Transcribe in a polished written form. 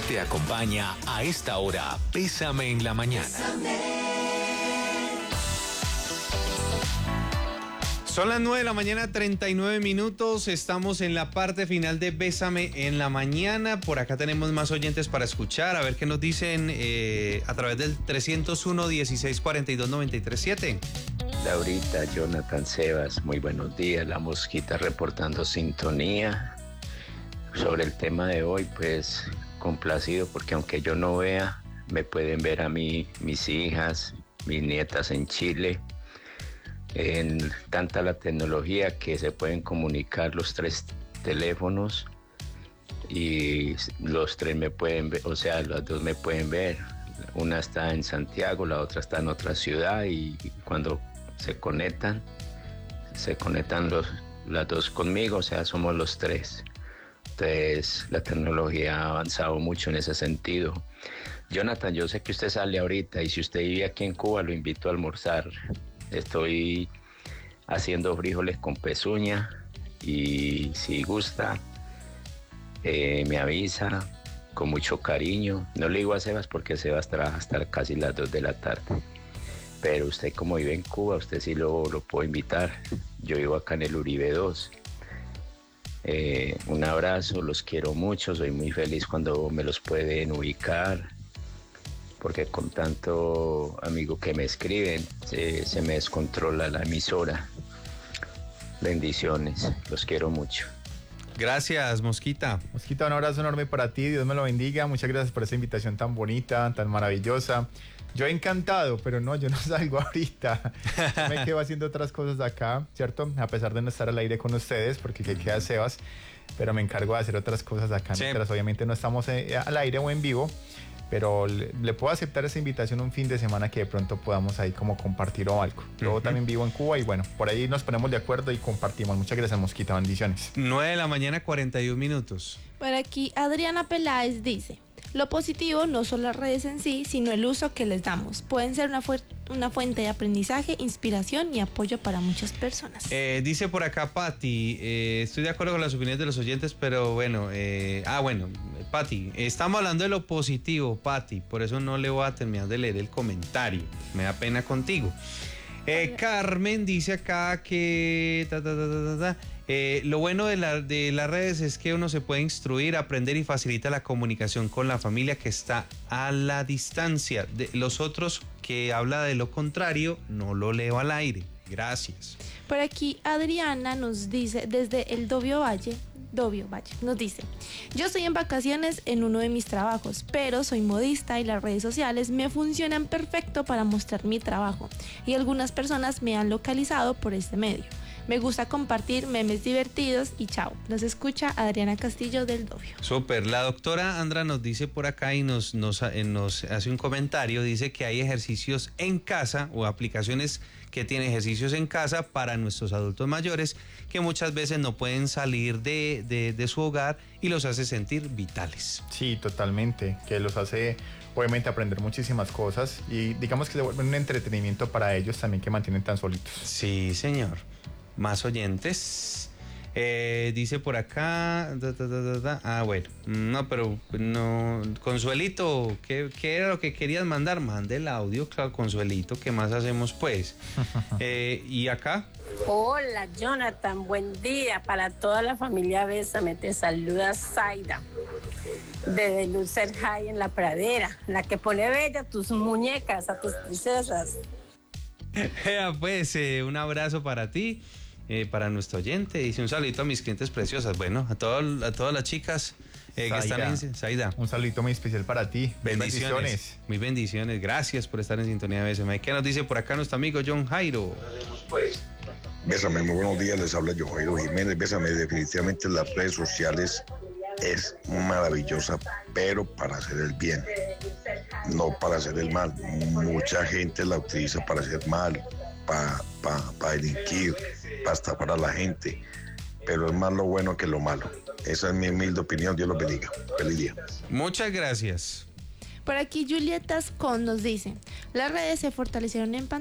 Te acompaña a esta hora, Bésame en la mañana. Son las 9 de la mañana, 39 minutos. Estamos en la parte final de Bésame en la mañana. Por acá tenemos más oyentes para escuchar. A ver qué nos dicen a través del 301-1642-937. Laurita, Jonathan, Sebas, muy buenos días. La Mosquita reportando sintonía. Sobre el tema de hoy, pues complacido porque aunque yo no vea, me pueden ver a mí, mis hijas, mis nietas en Chile. En tanta la tecnología que se pueden comunicar los tres teléfonos y los tres me pueden ver, o sea, las dos me pueden ver. Una está en Santiago, la otra está en otra ciudad y cuando se conectan las dos conmigo, o sea, somos los tres. Entonces, la tecnología ha avanzado mucho en ese sentido. Jonathan, yo sé que usted sale ahorita y si usted vive aquí en Cuba, lo invito a almorzar. Estoy haciendo frijoles con pezuña y si gusta, me avisa con mucho cariño. No le digo a Sebas porque Sebas trabaja hasta casi las 2 de la tarde. Pero usted como vive en Cuba, usted sí lo puedo invitar. Yo vivo acá en el Uribe 2. Un abrazo, los quiero mucho, soy muy feliz cuando me los pueden ubicar. Porque con tanto amigo que me escriben, se me descontrola la emisora. Bendiciones, los quiero mucho. Gracias, Mosquita. Mosquita, un abrazo enorme para ti, Dios me lo bendiga. Muchas gracias por esa invitación tan bonita, tan maravillosa. Yo encantado, pero no, yo no salgo ahorita. Yo me quedo haciendo otras cosas acá, ¿cierto? A pesar de no estar al aire con ustedes, porque que queda Sebas, pero me encargo de hacer otras cosas acá, sí. Mientras obviamente no estamos al aire o en vivo. Pero le puedo aceptar esa invitación un fin de semana que de pronto podamos ahí como compartir o algo. Yo también vivo en Cuba y bueno, por ahí nos ponemos de acuerdo y compartimos. Muchas gracias, Mosquita, bendiciones. 9 de la mañana, 41 minutos. Por aquí Adriana Peláez dice: lo positivo no son las redes en sí, sino el uso que les damos. Pueden ser una fuente de aprendizaje, inspiración y apoyo para muchas personas. Dice por acá Patti, estoy de acuerdo con las opiniones de los oyentes, pero bueno, Patti, estamos hablando de lo positivo, Patti, por eso no le voy a terminar de leer el comentario, me da pena contigo. Carmen dice acá que lo bueno de las redes es que uno se puede instruir, aprender y facilita la comunicación con la familia que está a la distancia. De los otros que habla de lo contrario, no lo leo al aire. Gracias. Por aquí Adriana nos dice desde el Dobio Valle, nos dice: yo estoy en vacaciones en uno de mis trabajos, pero soy modista y las redes sociales me funcionan perfecto para mostrar mi trabajo y algunas personas me han localizado por este medio. Me gusta compartir memes divertidos y chao. Nos escucha Adriana Castillo del Dobio. Súper. La doctora Andra nos dice por acá y nos hace un comentario. Dice que hay ejercicios en casa o aplicaciones que tienen ejercicios en casa para nuestros adultos mayores que muchas veces no pueden salir de su hogar y los hace sentir vitales. Sí, totalmente. Que los hace obviamente aprender muchísimas cosas y digamos que se vuelven un entretenimiento para ellos también que mantienen tan solitos. Sí, señor. Más oyentes. Dice por acá. Bueno. No, pero no. Consuelito, ¿qué era lo que querías mandar? Mande el audio, claro, Consuelito. ¿Qué más hacemos, pues? ¿Y acá? Hola, Jonathan. Buen día para toda la familia Bésame. Te saluda Zaida. Desde Lucer High en la Pradera. La que pone bella tus muñecas, a tus princesas. Pues un abrazo para ti. Para nuestro oyente, dice un saludito a mis clientes preciosas. Bueno, a todas las chicas que están en Zaida. Un saludito muy especial para ti. Bendiciones. Muy bendiciones. Gracias por estar en sintonía de Bésame. ¿Qué nos dice por acá nuestro amigo John Jairo? Bésame, muy buenos días, les habla John Jairo Jiménez. Bésame, definitivamente las redes sociales es maravillosa, pero para hacer el bien, no para hacer el mal. Mucha gente la utiliza para hacer mal, para delinquir, para estafar a la gente, pero es más lo bueno que lo malo. Esa es mi humilde opinión. Dios los bendiga. Feliz día. Muchas gracias. Por aquí Julieta Ascon nos dice: las redes se fortalecieron en pandemia